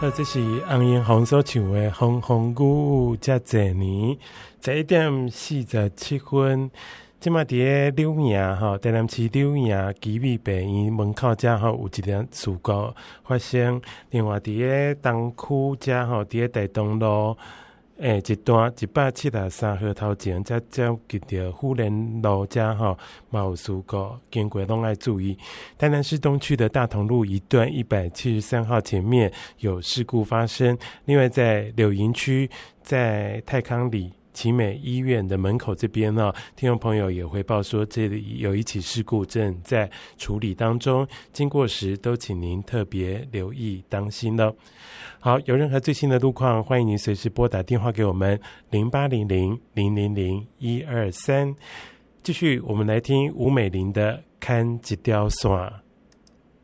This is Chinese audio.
这是洪英红所唱的《风风雨雨这多年》，11:47。即马伫个柳营吼，台南市柳营基美病院门口遮吼有一件事故发生。另外伫个东区遮吼，伫个大东路一段173号头前，接近着富联路遮吼嘛有事故，经过拢爱注意。台南市东区的大同路一段173号前面有事故发生。另外在柳营区，在泰康里奇美医院的门口这边呢，听众朋友也回报说，这里有一起事故正在处理当中，经过时都请您特别留意当心了。好，有任何最新的路况，欢迎您随时拨打电话给我们0800-000-123。继续，我们来听吴美玲的《看一条线》。